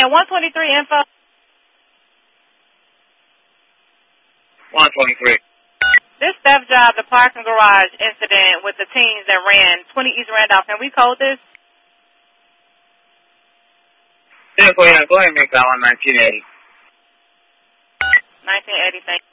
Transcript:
123 info. 123. This theft job, the parking garage incident with the teens that ran 20 East Randolph. Can we code this? Yeah, go ahead and make that one 1980. 1980, thank you.